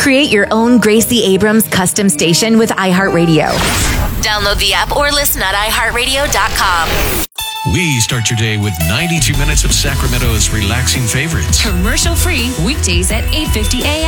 Create your own Gracie Abrams custom station with iHeartRadio. Download the app or listen at iHeartRadio.com. We start your day with 92 minutes of Sacramento's relaxing favorites. Commercial-free weekdays at 8:50 a.m.